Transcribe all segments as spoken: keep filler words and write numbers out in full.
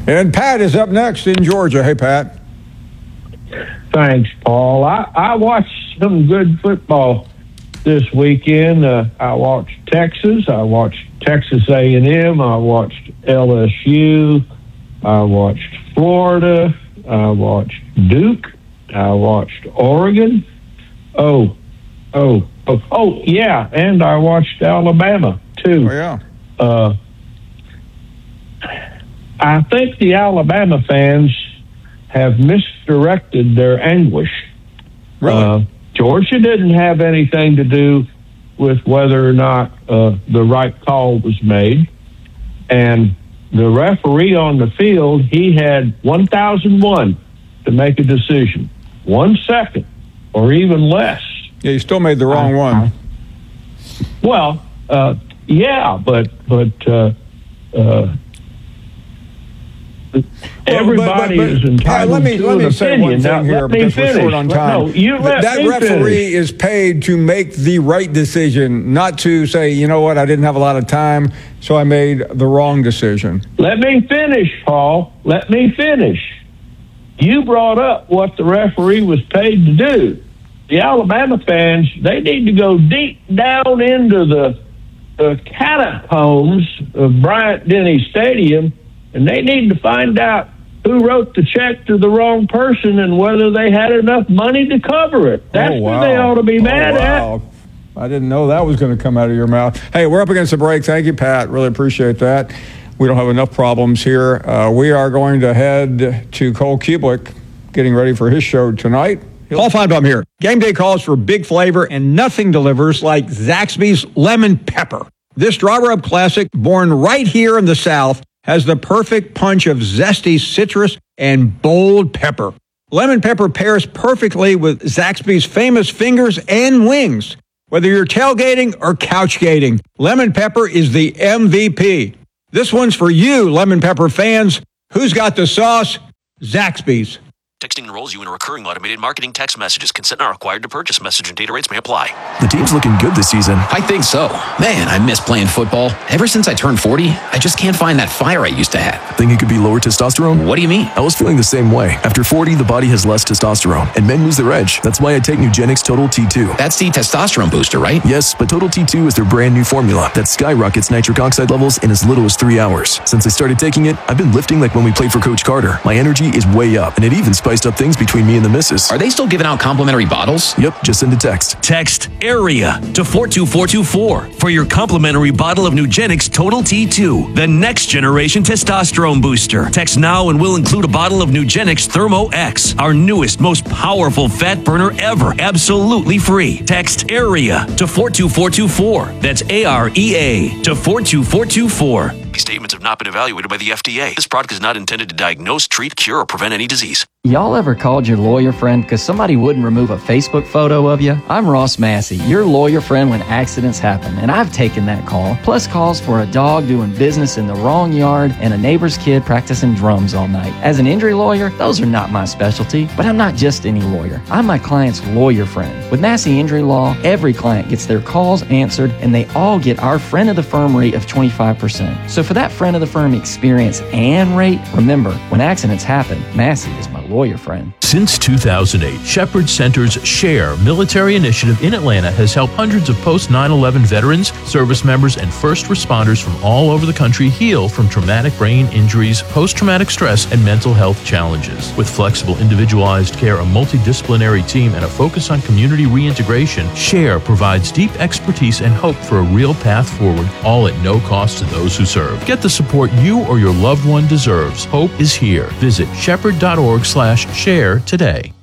And Pat is up next in Georgia. Hey, Pat. Thanks, Paul. I, I watched some good football this weekend. Uh, I watched Texas. I watched Texas A and M. I watched L S U. I watched Florida. I watched Duke. I watched Oregon. Oh, oh, oh, oh, yeah, and I watched Alabama, too. Oh, yeah. Uh, I think the Alabama fans have misdirected their anguish. Really? Uh, Georgia didn't have anything to do with whether or not uh, the right call was made. And the referee on the field, he had one thousand one to make a decision. One second or even less. Yeah, you still made the wrong I, one. I, well, uh, yeah, but but uh, uh, everybody well, but, but, is entitled uh, let me, to let an me say opinion. one thing now, here let me because finish. we're short on time. No, you let that me referee finish. is paid to make the right decision, not to say, you know what, I didn't have a lot of time, so I made the wrong decision. Let me finish, Paul. Let me finish. You brought up what the referee was paid to do. The Alabama fans, they need to go deep down into the, the catacombs of Bryant-Denny Stadium, and they need to find out who wrote the check to the wrong person and whether they had enough money to cover it. That's oh, wow. what they ought to be mad oh, wow. at. I didn't know that was going to come out of your mouth. Hey, we're up against the break. Thank you, Pat. Really appreciate that. We don't have enough problems here. Uh, we are going to head to Cole Kubelik, getting ready for his show tonight. Paul Feinbaum here. Game day calls for big flavor, and nothing delivers like Zaxby's Lemon Pepper. This dry rub classic, born right here in the South, has the perfect punch of zesty citrus and bold pepper. Lemon pepper pairs perfectly with Zaxby's famous fingers and wings. Whether you're tailgating or couchgating, lemon pepper is the M V P. This one's for you, lemon pepper fans. Who's got the sauce? Zaxby's. Texting enrolls you in a recurring automated marketing text messages. Consent not required to purchase. Message and data rates may apply. The team's looking good this season. I think so. Man, I miss playing football. Ever since I turned forty, I just can't find that fire I used to have. Think it could be lower testosterone? What do you mean? I was feeling the same way. After forty, the body has less testosterone, and men lose their edge. That's why I take Nugenix Total T two. That's the testosterone booster, right? Yes, but Total T two is their brand new formula that skyrockets nitric oxide levels in as little as three hours. Since I started taking it, I've been lifting like when we played for Coach Carter. My energy is way up, and it even spiced up things between me and the missus. Are they still giving out complimentary bottles? Yep, just send a text. Text AREA to four two four two four for your complimentary bottle of Nugenix Total T two, the next generation testosterone booster. Text now and we'll include a bottle of Nugenix Thermo X, our newest, most powerful fat burner ever, absolutely free. Text AREA to four two four two four. That's A R E A to four two four two four. These statements have not been evaluated by the F D A. This product is not intended to diagnose, treat, cure, or prevent any disease. Y'all ever called your lawyer friend because somebody wouldn't remove a Facebook photo of you? I'm Ross Massey, your lawyer friend when accidents happen, and I've taken that call, plus calls for a dog doing business in the wrong yard and a neighbor's kid practicing drums all night. As an injury lawyer, those are not my specialty, but I'm not just any lawyer. I'm my client's lawyer friend. With Massey Injury Law, every client gets their calls answered, and they all get our friend of the firm rate of twenty-five percent. So for that friend of the firm experience and rate, remember, when accidents happen, Massey is my lawyer friend. Since two thousand eight, Shepherd Center's SHARE military initiative in Atlanta has helped hundreds of post nine eleven veterans, service members, and first responders from all over the country heal from traumatic brain injuries, post-traumatic stress, and mental health challenges. With flexible, individualized care, a multidisciplinary team, and a focus on community reintegration, SHARE provides deep expertise and hope for a real path forward, all at no cost to those who serve. Get the support you or your loved one deserves. Hope is here. Visit shepherd.org slash share today.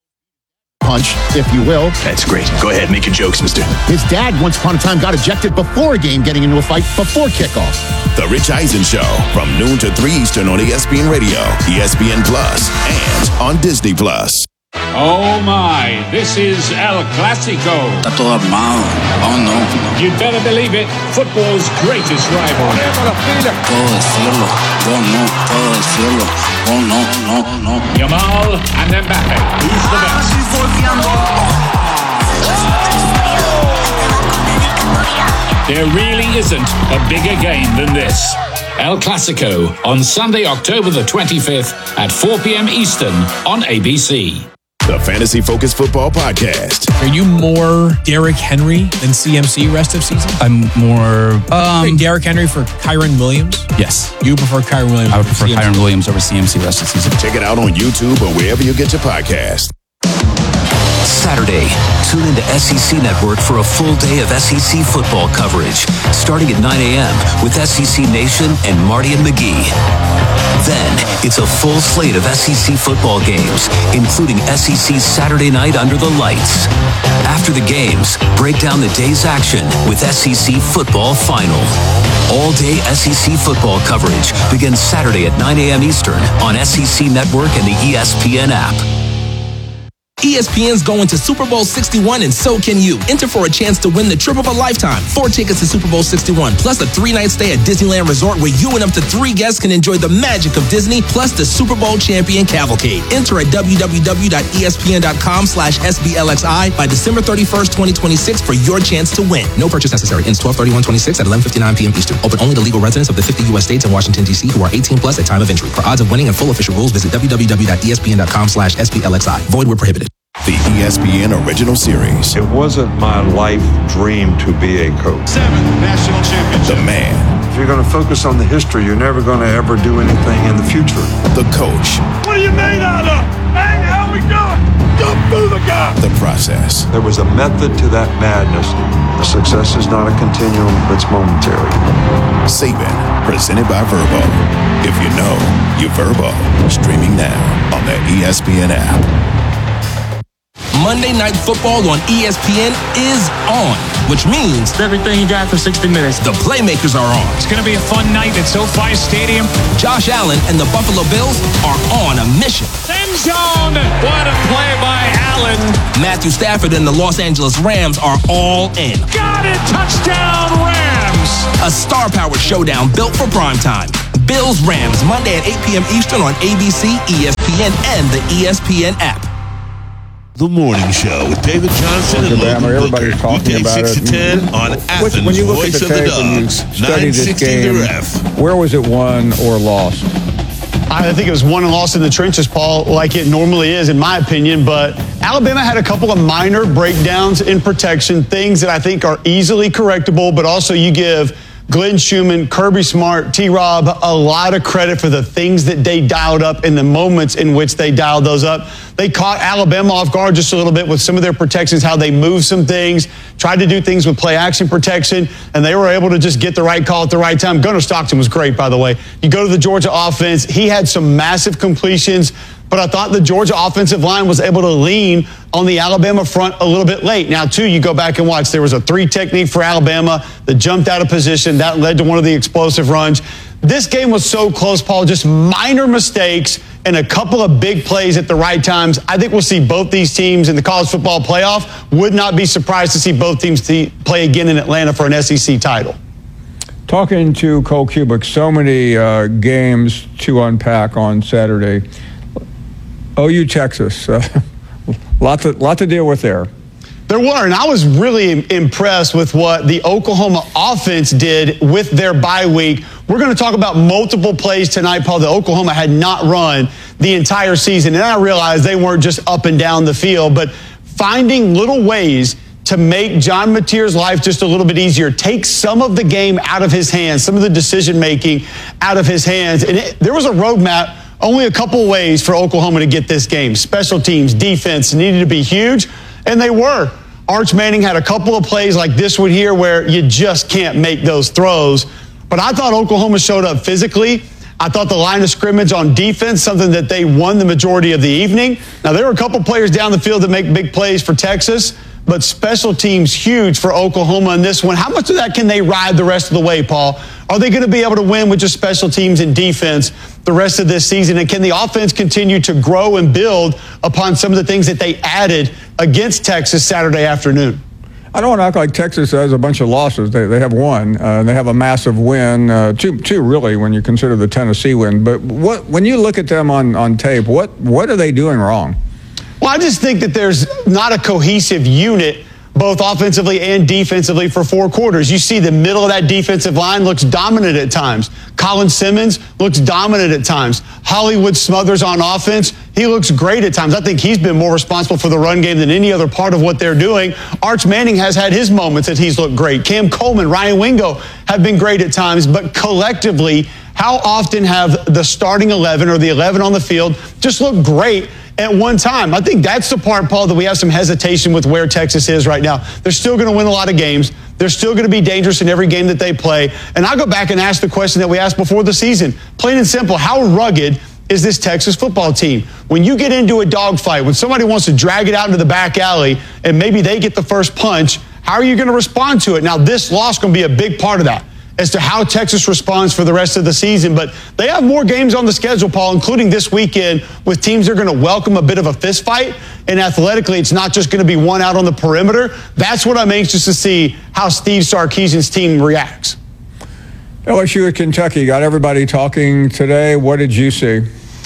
Punch, if you will. That's great. Go ahead, make your jokes, mister. His dad, once upon a time, got ejected before a game, getting into a fight before kickoff. The Rich Eisen Show, from noon to three Eastern on E S P N Radio, E S P N Plus, and on Disney Plus. Oh my, this is El Clasico. Está todo armado. Oh no. You'd better believe it, football's greatest rival. Puedo decirlo. Oh no, puedo decirlo. Oh no, no, no. Yamal and Mbappe. Who's the best? There really isn't a bigger game than this. El Clasico on Sunday, October the twenty-fifth at four p.m. Eastern on A B C. The Fantasy Focus Football Podcast. Are you more Derrick Henry than C M C rest of season? I'm more... Um, Derrick Henry for Kyron Williams? Yes. You prefer Kyron Williams? I would prefer Kyron Williams over C M C rest of season. Check it out on YouTube or wherever you get your podcast. Saturday, tune into S E C Network for a full day of S E C football coverage, starting at nine a.m. with S E C Nation and Marty and McGee. Then, it's a full slate of S E C football games, including S E C Saturday Night Under the Lights. After the games, break down the day's action with S E C Football Final. All-day S E C football coverage begins Saturday at nine a.m. Eastern on S E C Network and the E S P N app. E S P N's going to Super Bowl sixty-one, and so can you. Enter for a chance to win the trip of a lifetime. Four tickets to Super Bowl sixty-one, plus a three-night stay at Disneyland Resort where you and up to three guests can enjoy the magic of Disney, plus the Super Bowl champion cavalcade. Enter at www.espn.com slash SBLXI by December thirty-first, twenty twenty-six for your chance to win. No purchase necessary. Ends twelve thirty-one twenty-six at eleven fifty-nine p.m. Eastern. Open only to legal residents of the fifty U S states and Washington, D C who are eighteen plus at time of entry. For odds of winning and full official rules, visit www.espn.com slash SBLXI. Void where prohibited. The E S P N Original Series. It wasn't my life dream to be a coach. Seventh national championship. The man. If you're going to focus on the history, you're never going to ever do anything in the future. The coach. What are you made out of? Hey, how we doing? Jump through the guy. The process. There was a method to that madness. The success is not a continuum, it's momentary. Saban, presented by Verbo. If you know, you Verbo. Streaming now on the E S P N app. Monday Night Football on E S P N is on, which means everything you got for sixty minutes. The playmakers are on. It's going to be a fun night at SoFi Stadium. Josh Allen and the Buffalo Bills are on a mission. End zone. What a play by Allen. Matthew Stafford and the Los Angeles Rams are all in. Got it. Touchdown Rams. A star-powered showdown built for primetime. Bills-Rams, Monday at eight p.m. Eastern on A B C, E S P N, and the E S P N app. The Morning Show with David Johnson and Logan Everybody's Booker. talking Weekday about six it. to ten on Athens, when you look Voice at the of the tape and you Dog. study this nine sixty game, The Ref. where was it won or lost? I think it was won and lost in the trenches, Paul, like it normally is, in my opinion. But Alabama had a couple of minor breakdowns in protection, things that I think are easily correctable, but also you give Glenn Schumann, Kirby Smart, T-Rob a lot of credit for the things that they dialed up in the moments in which they dialed those up. They caught Alabama off guard just a little bit with some of their protections, how they moved some things, tried to do things with play action protection, and they were able to just get the right call at the right time. Gunnar Stockton was great, by the way. You go to the Georgia offense, he had some massive completions, but I thought the Georgia offensive line was able to lean on the Alabama front a little bit late. Now, too, you go back and watch. There was a three technique for Alabama that jumped out of position. That led to one of the explosive runs. This game was so close, Paul, just minor mistakes and a couple of big plays at the right times. I think we'll see both these teams in the college football playoff. Would not be surprised to see both teams play again in Atlanta for an S E C title. Talking to Cole Cubic, so many uh, games to unpack on Saturday. O U Texas, uh, lot to lot to deal with there. There were, and I was really impressed with what the Oklahoma offense did with their bye week. We're going to talk about multiple plays tonight, Paul, that Oklahoma had not run the entire season. And I realized they weren't just up and down the field, but finding little ways to make John Mateer's life just a little bit easier, take some of the game out of his hands, some of the decision-making out of his hands. And it, there was a roadmap, only a couple ways for Oklahoma to get this game. Special teams, defense needed to be huge, and they were. Arch Manning had a couple of plays like this one here where you just can't make those throws. But I thought Oklahoma showed up physically. I thought the line of scrimmage on defense, something that they won the majority of the evening. Now, there were a couple players down the field that make big plays for Texas, but special teams huge for Oklahoma in this one. How much of that can they ride the rest of the way, Paul? Are they going to be able to win with just special teams and defense the rest of this season? And can the offense continue to grow and build upon some of the things that they added against Texas Saturday afternoon? I don't want to act like Texas has a bunch of losses. They they have one. Uh, they have a massive win, uh, two two really when you consider the Tennessee win. But what when you look at them on, on tape, what what are they doing wrong? Well, I just think that there's not a cohesive unit both offensively and defensively for four quarters. You see the middle of that defensive line looks dominant at times. Colin Simmons looks dominant at times. Hollywood Smothers on offense, he looks great at times. I think he's been more responsible for the run game than any other part of what they're doing. Arch Manning has had his moments that he's looked great. Cam Coleman, Ryan Wingo have been great at times, but collectively, how often have the starting eleven or the eleven on the field just looked great at one time? I think that's the part, Paul, that we have some hesitation with where Texas is right now. They're still going to win a lot of games. They're still going to be dangerous in every game that they play. And I'll go back and ask the question that we asked before the season. Plain and simple, how rugged is this Texas football team? When you get into a dogfight, when somebody wants to drag it out into the back alley and maybe they get the first punch, how are you going to respond to it? Now, this loss is going to be a big part of that as to how Texas responds for the rest of the season. But they have more games on the schedule, Paul, including this weekend with teams that are going to welcome a bit of a fist fight. And athletically, it's not just going to be one out on the perimeter. That's what I'm anxious to see how Steve Sarkisian's team reacts. L S U at Kentucky got everybody talking today. What did you see?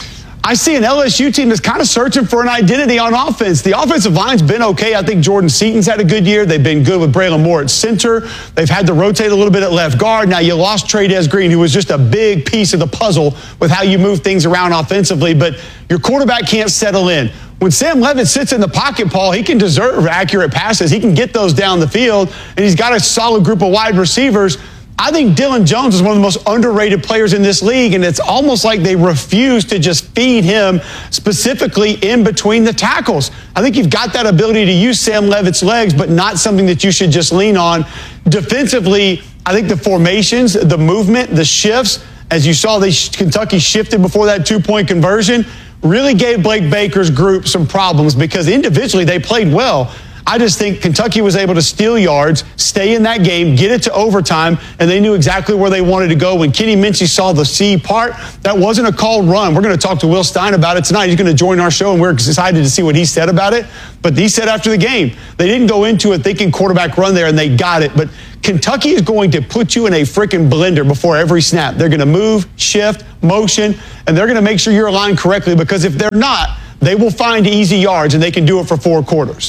I see an L S U team that's kind of searching for an identity on offense. The offensive line's been okay. I think Jordan Seaton's had a good year. They've been good with Braylon Moore at center. They've had to rotate a little bit at left guard. Now, you lost Trey Green, who was just a big piece of the puzzle with how you move things around offensively, but your quarterback can't settle in. When Sam Levitt sits in the pocket, Paul, he can deserve accurate passes. He can get those down the field, and he's got a solid group of wide receivers. I think Dylan Jones is one of the most underrated players in this league, and it's almost like they refuse to just feed him specifically in between the tackles. I think you've got that ability to use Sam Levitt's legs, but not something that you should just lean on. Defensively, I think the formations, the movement, the shifts, as you saw, they Kentucky shifted before that two-point conversion, really gave Blake Baker's group some problems because individually they played well. I just think Kentucky was able to steal yards, stay in that game, get it to overtime, and they knew exactly where they wanted to go. When Kenny Minchey saw the C part, that wasn't a called run. We're going to talk to Will Stein about it tonight. He's going to join our show, and we're excited to see what he said about it. But he said after the game, they didn't go into it thinking quarterback run there, and they got it. But Kentucky is going to put you in a freaking blender before every snap. They're going to move, shift, motion, and they're going to make sure you're aligned correctly, because if they're not, they will find easy yards, and they can do it for four quarters.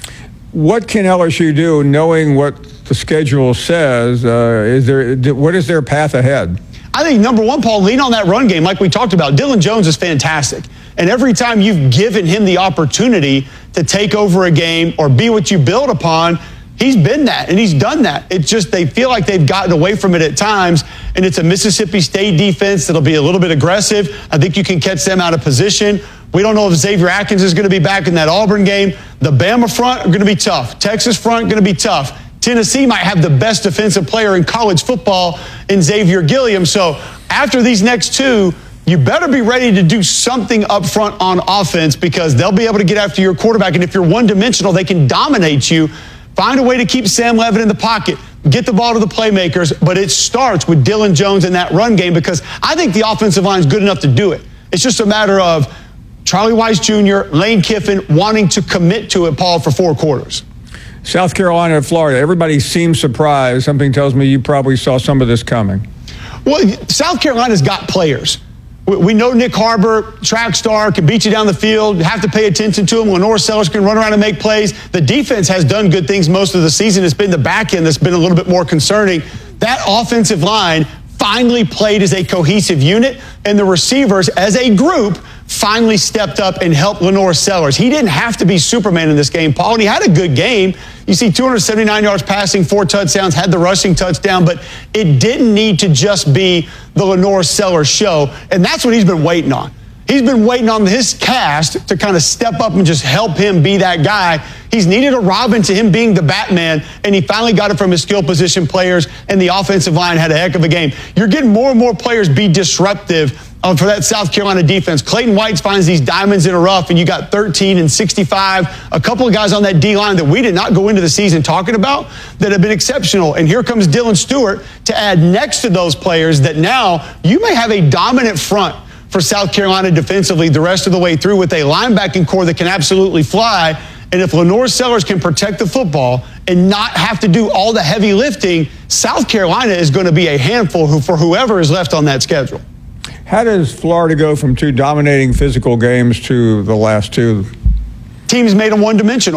What can L S U do, knowing what the schedule says? Uh, is there what is their path ahead? I think, number one, Paul, lean on that run game like we talked about. Dylan Jones is fantastic. And every time you've given him the opportunity to take over a game or be what you build upon, he's been that, and he's done that. It's just they feel like they've gotten away from it at times, and it's a Mississippi State defense that'll be a little bit aggressive. I think you can catch them out of position. We don't know if Xavier Atkins is going to be back in that Auburn game. The Bama front are going to be tough. Texas front going to be tough. Tennessee might have the best defensive player in college football in Xavier Gilliam. So after these next two, you better be ready to do something up front on offense, because they'll be able to get after your quarterback. And if you're one-dimensional, they can dominate you. Find a way to keep Sam Levitt in the pocket. Get the ball to the playmakers. But it starts with Dylan Jones in that run game, because I think the offensive line is good enough to do it. It's just a matter of Charlie Weiss Junior, Lane Kiffin wanting to commit to it, Paul, for four quarters. South Carolina and Florida, everybody seems surprised. Something tells me you probably saw some of this coming. Well, South Carolina's got players. We know Nick Harbor, track star, can beat you down the field. You have to pay attention to him. Lenore Sellers can run around and make plays. The defense has done good things most of the season. It's been the back end that's been a little bit more concerning. That offensive line finally played as a cohesive unit, and the receivers as a group finally stepped up and helped Lenore Sellers. He didn't have to be Superman in this game, Paul, and he had a good game. You see two hundred seventy-nine yards passing, four touchdowns, had the rushing touchdown, but it didn't need to just be the Lenore Sellers show, and that's what he's been waiting on. He's been waiting on his cast to kind of step up and just help him be that guy. He's needed a Robin to him being the Batman, and he finally got it from his skill position players, and the offensive line had a heck of a game. You're getting more and more players be disruptive um, for that South Carolina defense. Clayton White finds these diamonds in a rough, and you got thirteen and sixty-five. A couple of guys on that D-line that we did not go into the season talking about that have been exceptional. And here comes Dylan Stewart to add next to those players that now you may have a dominant front for South Carolina defensively the rest of the way through, with a linebacking core that can absolutely fly. And if Lenore Sellers can protect the football and not have to do all the heavy lifting, South Carolina is going to be a handful for whoever is left on that schedule. How does Florida go from two dominating physical games to the last two? Teams made them one-dimensional.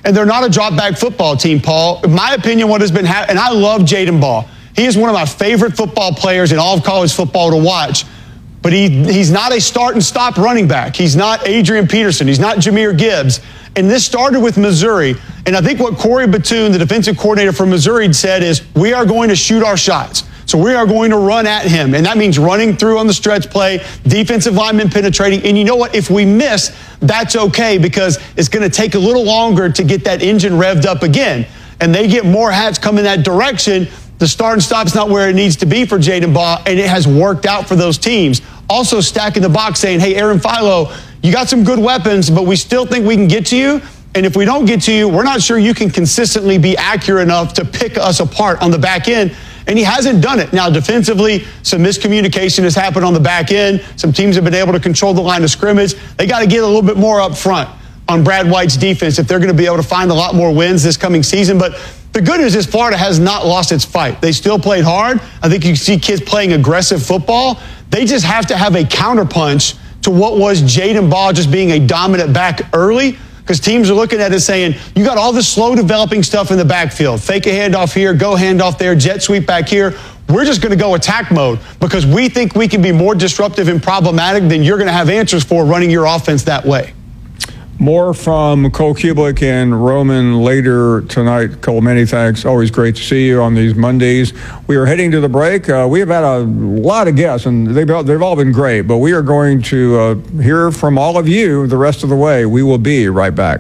and they're not a drop-back football team, Paul. In my opinion, what has been happening, and I love Jaden Ball. He is one of my favorite football players in all of college football to watch. But he he's not a start and stop running back. He's not Adrian Peterson. He's not Jahmyr Gibbs. And this started with Missouri. And I think what Corey Batoon, the defensive coordinator from Missouri, said is, we are going to shoot our shots. So we are going to run at him. And that means running through on the stretch play, defensive linemen penetrating. And you know what? If we miss, that's okay, because it's going to take a little longer to get that engine revved up again. And they get more hats coming that direction. The start and stop is not where it needs to be for Jaden Ball, and it has worked out for those teams. Also stacking the box saying, hey, Aaron Philo, you got some good weapons, but we still think we can get to you. And if we don't get to you, we're not sure you can consistently be accurate enough to pick us apart on the back end. And he hasn't done it. Now, defensively, some miscommunication has happened on the back end. Some teams have been able to control the line of scrimmage. They got to get a little bit more up front on Brad White's defense if they're going to be able to find a lot more wins this coming season. But the good news is Florida has not lost its fight. They still played hard. I think you see kids playing aggressive football. They just have to have a counterpunch to what was Jaden Ball just being a dominant back early, because teams are looking at it saying, you got all this slow developing stuff in the backfield. Fake a handoff here, go handoff there, jet sweep back here. We're just going to go attack mode because we think we can be more disruptive and problematic than you're going to have answers for running your offense that way. More from Cole Cubelic and Roman later tonight. Cole, many thanks. Always great to see you on these Mondays. We are heading to the break. Uh, we have had a lot of guests, and they've, they've all been great, but we are going to uh, hear from all of you the rest of the way. We will be right back.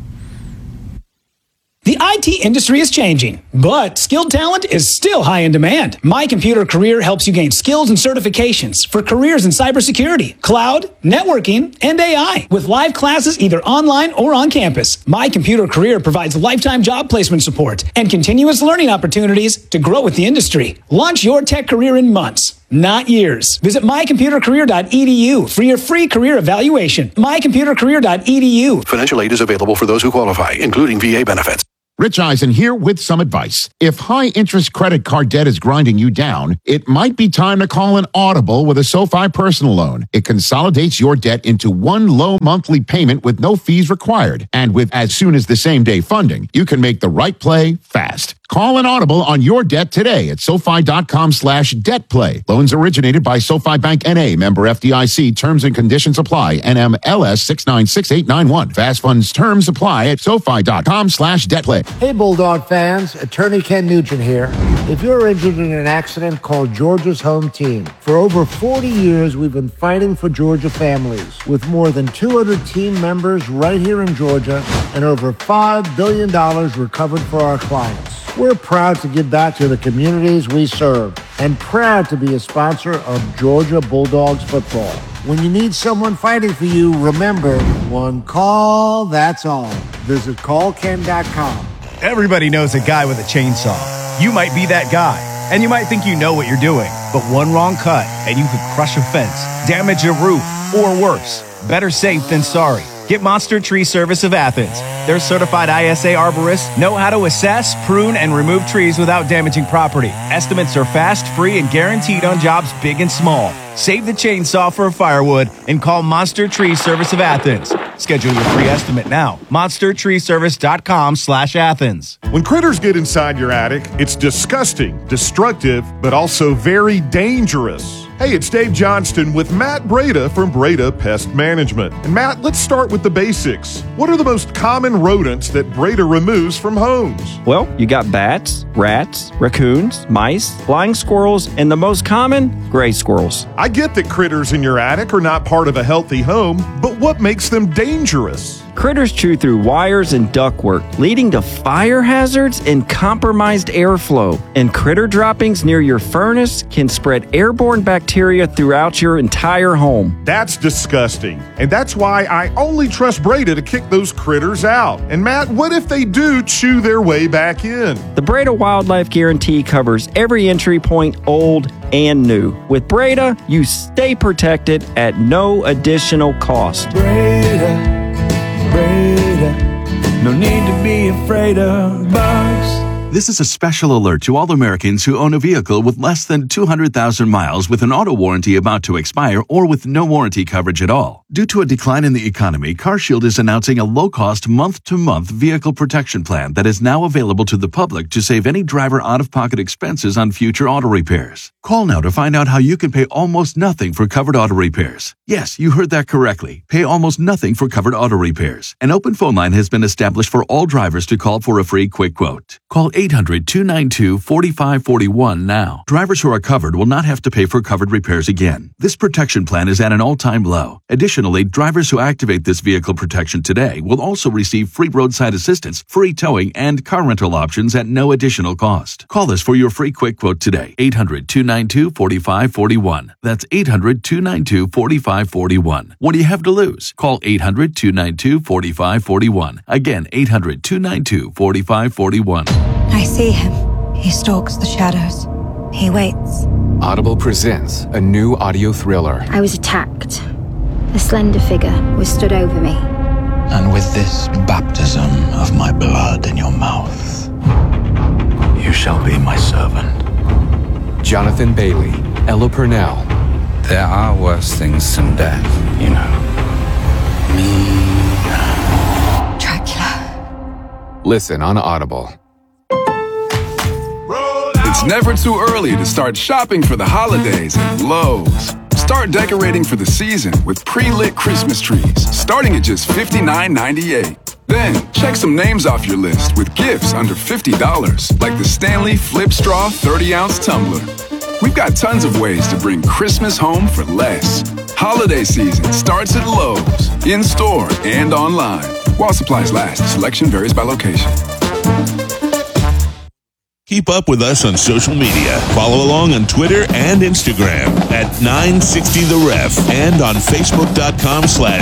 The I T industry is changing, but skilled talent is still high in demand. My Computer Career helps you gain skills and certifications for careers in cybersecurity, cloud, networking, and A I. With live classes either online or on campus, My Computer Career provides lifetime job placement support and continuous learning opportunities to grow with the industry. Launch your tech career in months, not years. Visit my computer career dot e d u for your free career evaluation. my computer career dot e d u. Financial aid is available for those who qualify, including V A benefits. Rich Eisen here with some advice. If high-interest credit card debt is grinding you down, it might be time to call an Audible with a SoFi personal loan. It consolidates your debt into one low monthly payment with no fees required. And with as soon as the same day funding, you can make the right play fast. Call an Audible on your debt today at SoFi.com slash debt play. Loans originated by SoFi Bank N A, member F D I C. Terms and conditions apply. N M L S six nine six eight nine one. Fast funds terms apply at SoFi.com slash debt play. Hey, Bulldog fans. Attorney Ken Nugent here. If you're injured in an accident, call Georgia's Home Team. For over forty years, we've been fighting for Georgia families with more than two hundred team members right here in Georgia and over five billion dollars recovered for our clients. We're proud to give back to the communities we serve and proud to be a sponsor of Georgia Bulldogs football. When you need someone fighting for you, remember, one call, that's all. Visit call ken dot com. Everybody knows a guy with a chainsaw. You might be that guy, and you might think you know what you're doing, but one wrong cut and you could crush a fence, damage a roof, or worse. Better safe than sorry. Get Monster Tree Service of Athens. Their certified I S A arborists know how to assess, prune, and remove trees without damaging property. Estimates are fast, free, and guaranteed on jobs big and small. Save the chainsaw for firewood and call Monster Tree Service of Athens. Schedule your free estimate now. monster tree service dot com slash Athens. When critters get inside your attic, it's disgusting, destructive, but also very dangerous. Hey, it's Dave Johnston with Matt Breda from Breda Pest Management. And Matt, let's start with the basics. What are the most common rodents that Breda removes from homes? Well, you got bats, rats, raccoons, mice, flying squirrels, and the most common, gray squirrels. I get that critters in your attic are not part of a healthy home, but what makes them dangerous? Critters chew through wires and ductwork, leading to fire hazards and compromised airflow. And critter droppings near your furnace can spread airborne bacteria throughout your entire home. That's disgusting. And that's why I only trust Breda to kick those critters out. And Matt, what if they do chew their way back in? The Breda Wildlife Guarantee covers every entry point, old and new. With Breda, you stay protected at no additional cost. Breda, Breda, no need to be afraid of bugs. This is a special alert to all Americans who own a vehicle with less than two hundred thousand miles with an auto warranty about to expire or with no warranty coverage at all. Due to a decline in the economy, CarShield is announcing a low-cost month-to-month vehicle protection plan that is now available to the public to save any driver out-of-pocket expenses on future auto repairs. Call now to find out how you can pay almost nothing for covered auto repairs. Yes, you heard that correctly. Pay almost nothing for covered auto repairs. An open phone line has been established for all drivers to call for a free quick quote. Call eight hundred, two nine two, four five four one now. Drivers who are covered will not have to pay for covered repairs again. This protection plan is at an all-time low. Additionally, drivers who activate this vehicle protection today will also receive free roadside assistance, free towing, and car rental options at no additional cost. Call us for your free quick quote today. eight hundred, two nine two, four five four one. That's eight hundred, two nine two, four five four one. What do you have to lose? Call eight hundred, two nine two, four five four one. Again, eight hundred, two nine two, four five four one. I see him. He stalks the shadows. He waits. Audible presents a new audio thriller. I was attacked. A slender figure was stood over me. And with this baptism of my blood in your mouth, you shall be my servant. Jonathan Bailey, Ella Purnell. There are worse things than death, you know. Me. Dracula. Listen on Audible. It's never too early to start shopping for the holidays at Lowe's. Start decorating for the season with pre-lit Christmas trees, starting at just fifty-nine ninety-eight. Then, check some names off your list with gifts under fifty dollars, like the Stanley Flip Straw thirty ounce tumbler. We've got tons of ways to bring Christmas home for less. Holiday season starts at Lowe's, in-store and online. While supplies last, selection varies by location. Keep up with us on social media. Follow along on Twitter and Instagram at nine sixty the ref and on Facebook.com slash